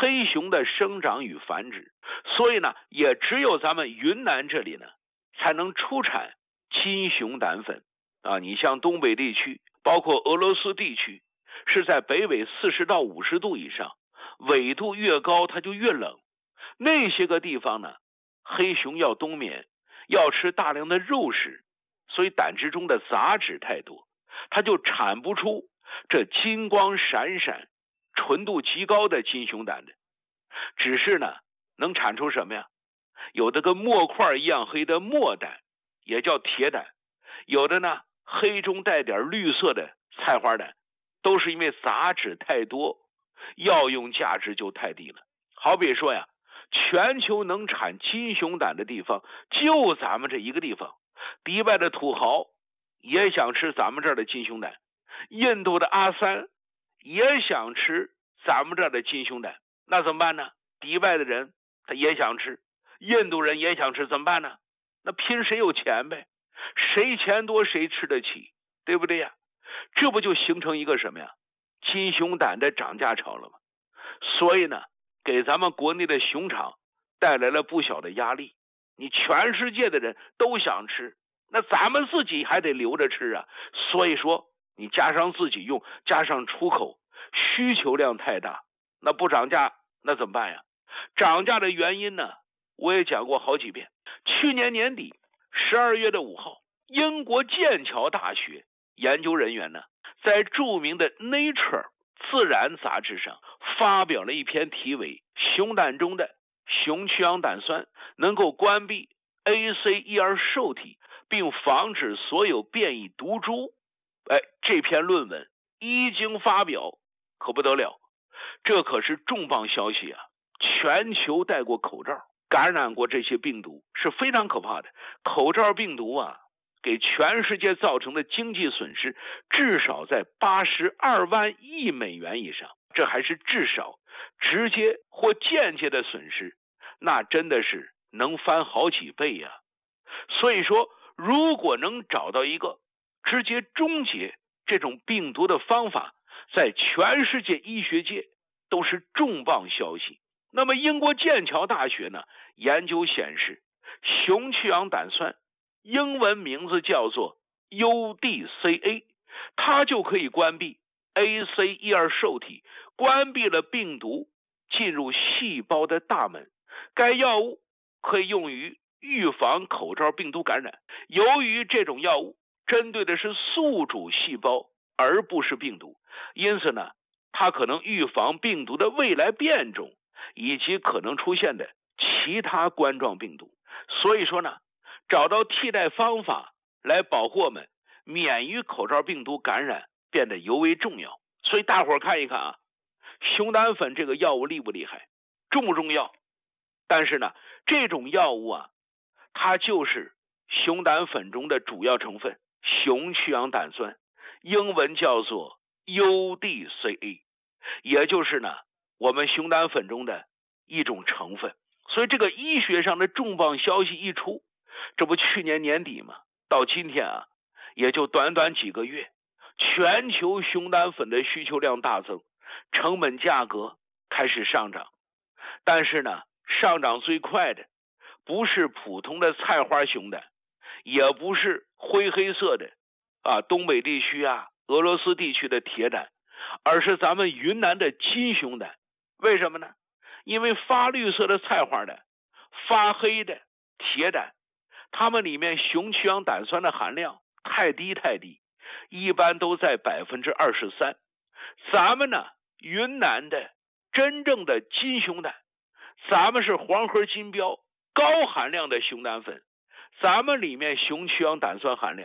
黑熊的生长与繁殖，所以呢，也只有咱们云南这里呢，才能出产金熊胆粉啊。你像东北地区，包括俄罗斯地区，是在北纬40到50度以上，纬度越高它就越冷。那些个地方呢，黑熊要冬眠，要吃大量的肉食，所以胆汁中的杂质太多，它就产不出这金光闪闪、纯度极高的金熊胆的。只是呢，能产出什么呀？有的跟墨块一样黑的墨胆，也叫铁胆；有的呢，黑中带点绿色的菜花胆，都是因为杂质太多，药用价值就太低了。好比说呀，全球能产金熊胆的地方就咱们这一个地方，迪拜的土豪也想吃咱们这儿的金熊胆，印度的阿三也想吃咱们这儿的金熊胆，那怎么办呢？迪拜的人他也想吃，印度人也想吃，怎么办呢？那拼谁有钱呗，谁钱多谁吃得起，对不对呀？这不就形成一个什么呀？金熊胆的涨价潮了吗？所以呢，给咱们国内的熊场带来了不小的压力。你全世界的人都想吃，那咱们自己还得留着吃啊。所以说，你加上自己用，加上出口，需求量太大，那不涨价那怎么办呀？涨价的原因呢，我也讲过好几遍。去年年底12月5号，英国剑桥大学研究人员呢，在著名的 Nature 自然杂志上发表了一篇题为熊胆中的熊去氧胆酸能够关闭 ACE2 受体并防止所有变异毒株。这篇论文一经发表可不得了，这可是重磅消息啊！全球戴过口罩，感染过这些病毒是非常可怕的。口罩病毒啊，给全世界造成的经济损失至少在82万亿美元以上，这还是至少，直接或间接的损失，那真的是能翻好几倍呀。所以说，如果能找到一个直接终结这种病毒的方法，在全世界医学界都是重磅消息。那么英国剑桥大学呢，研究显示，熊去氧胆酸英文名字叫做 UDCA， 它就可以关闭 ACE2 受体，关闭了病毒进入细胞的大门。该药物可以用于预防口罩病毒感染。由于这种药物针对的是宿主细胞而不是病毒，因此呢，它可能预防病毒的未来变种以及可能出现的其他冠状病毒。所以说呢，找到替代方法来保护我们免于口罩病毒感染变得尤为重要。所以大伙儿看一看啊，熊胆粉这个药物厉不厉害，重不重要？但是呢，这种药物啊，它就是熊胆粉中的主要成分熊去氧胆酸，英文叫做 UDCA， 也就是呢我们熊胆粉中的一种成分。所以这个医学上的重磅消息一出，这不去年年底嘛，到今天啊，也就短短几个月，全球熊胆粉的需求量大增，成本价格开始上涨。但是呢，上涨最快的不是普通的菜花熊胆，也不是灰黑色的东北地区俄罗斯地区的铁胆，而是咱们云南的金熊胆。为什么呢？因为发绿色的菜花胆、发黑的铁胆，它们里面熊去氧胆酸的含量太低，一般都在23%。咱们呢，云南的真正的金熊胆，咱们是黄河金标高含量的熊胆粉，咱们里面熊去氧胆酸含量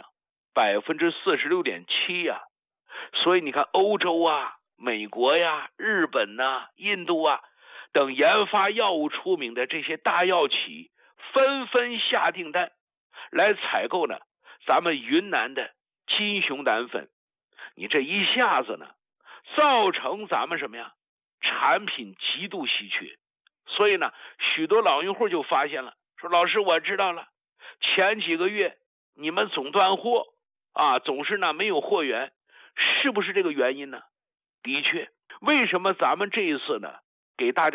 46.7%呀。所以你看欧洲美国日本印度等研发药物出名的这些大药企纷纷下订单来采购呢咱们云南的金熊胆粉。你这一下子呢，造成咱们什么呀？产品极度稀缺。所以呢，许多老用户就发现了，说老师我知道了，前几个月你们总断货总是呢没有货源，是不是这个原因呢？的确，为什么咱们这一次呢给大家